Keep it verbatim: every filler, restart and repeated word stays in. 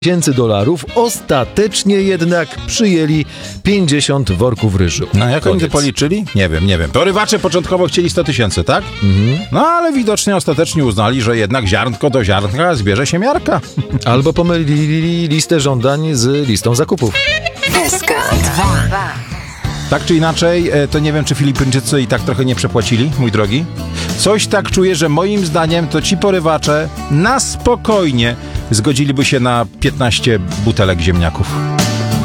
tysięcy dolarów, ostatecznie jednak przyjęli pięćdziesiąt worków ryżu. No jak oni to Koniec. policzyli? Nie wiem, nie wiem. Porywacze początkowo chcieli sto tysięcy, tak? Mhm. No ale widocznie ostatecznie uznali, że jednak ziarnko do ziarnka zbierze się miarka. Albo pomylili listę żądań z listą zakupów. S K dwa. Tak czy inaczej, to nie wiem, czy Filipińczycy i tak trochę nie przepłacili, mój drogi. Coś tak czuję, że moim zdaniem to ci porywacze na spokojnie zgodziliby się na piętnaście butelek ziemniaków.